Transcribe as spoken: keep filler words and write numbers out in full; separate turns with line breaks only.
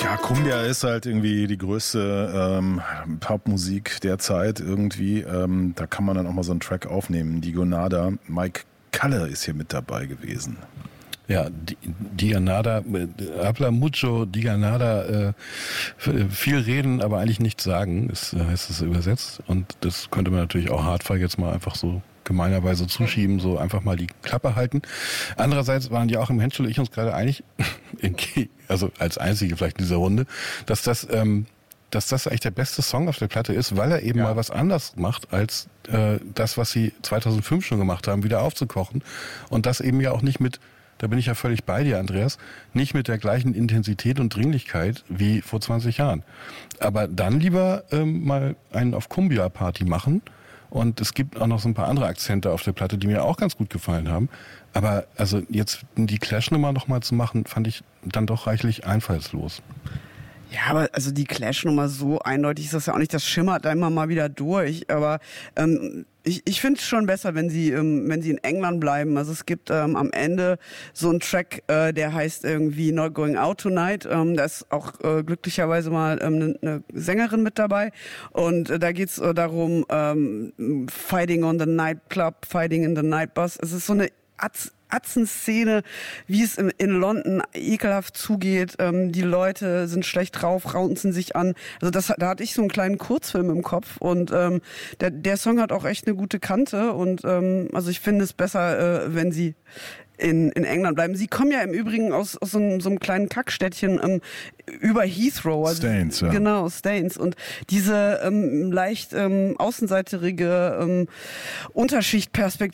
Ja, Cumbia ist halt irgendwie die größte ähm, Popmusik der Zeit irgendwie. Ähm, da kann man dann auch mal so einen Track aufnehmen. Digonada, Mike Kalle ist hier mit dabei gewesen.
Ja, Diganada, habla mucho, Diganada, äh, viel reden, aber eigentlich nichts sagen, ist, heißt es übersetzt. Und das könnte man natürlich auch Hardfire jetzt mal einfach so gemeinerweise zuschieben, so einfach mal die Klappe halten. Andererseits waren ja auch im Henschel ich uns gerade einig, also als Einzige vielleicht in dieser Runde, dass das, ähm, dass das eigentlich der beste Song auf der Platte ist, weil er eben ja. mal was anderes macht als äh, das, was sie zweitausendfünf schon gemacht haben, wieder aufzukochen. Und das eben ja auch nicht mit, da bin ich ja völlig bei dir, Andreas, nicht mit der gleichen Intensität und Dringlichkeit wie vor zwanzig Jahren. Aber dann lieber ähm, mal einen auf Cumbia-Party machen. Und es gibt auch noch so ein paar andere Akzente auf der Platte, die mir auch ganz gut gefallen haben. Aber also jetzt die Clash-Nummer nochmal zu machen, fand ich dann doch reichlich einfallslos.
Ja, aber also die Clash-Nummer so eindeutig ist das ja auch nicht. Das schimmert da immer mal wieder durch. Aber ähm, ich, ich finde es schon besser, wenn sie, ähm, wenn sie in England bleiben. Also es gibt ähm, am Ende so einen Track, äh, der heißt irgendwie Not Going Out Tonight. Ähm, da ist auch äh, glücklicherweise mal ähm, eine Sängerin mit dabei. Und äh, da geht's äh, darum, ähm, Fighting on the Nightclub, Fighting in the Night Bus. Es ist so eine Atz Atzen-Szene, wie es in London ekelhaft zugeht. Ähm, die Leute sind schlecht drauf, raunzen sich an. Also das, da hatte ich so einen kleinen Kurzfilm im Kopf und ähm, der, der Song hat auch echt eine gute Kante und ähm, also ich finde es besser, äh, wenn sie in, in England bleiben. Sie kommen ja im Übrigen aus, aus so, einem, so einem kleinen Kackstädtchen ähm, über Heathrow. Also,
Staines, ja.
Genau, Staines. Und diese ähm, leicht ähm, außenseiterige ähm, Unterschichtperspektive